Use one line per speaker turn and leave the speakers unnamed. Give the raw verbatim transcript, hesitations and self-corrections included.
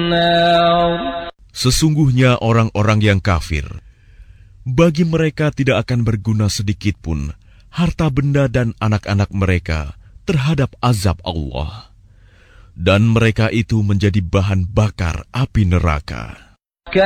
النار.
Sesungguhnya orang-orang yang kafir, bagi mereka tidak akan berguna sedikitpun harta benda dan anak-anak mereka terhadap azab Allah. Dan mereka itu menjadi bahan bakar api neraka.